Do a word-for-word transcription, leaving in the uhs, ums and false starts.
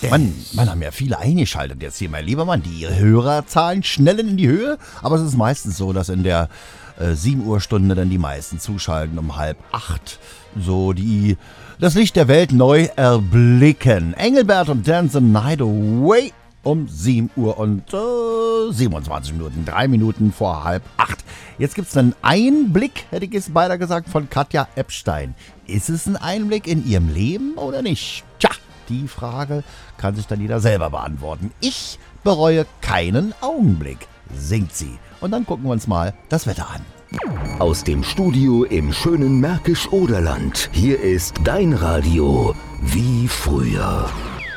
Man, man haben ja viele eingeschaltet jetzt hier, mein lieber Mann. Die Hörerzahlen schnellen in die Höhe, aber es ist meistens so, dass in der äh, sieben Uhr Stunde dann die meisten zuschalten um halb acht. So die das Licht der Welt neu erblicken. Engelbert und Dance the Night Away um sieben Uhr und äh, siebenundzwanzig Minuten, drei Minuten vor halb acht. Jetzt gibt es einen Einblick, hätte ich jetzt beinahe gesagt, von Katja Epstein. Ist es ein Einblick in ihrem Leben oder nicht? Tja, die Frage kann sich dann jeder selber beantworten. Ich bereue keinen Augenblick, singt sie. Und dann gucken wir uns mal das Wetter an. Aus dem Studio im schönen Märkisch-Oderland. Hier ist dein Radio wie früher.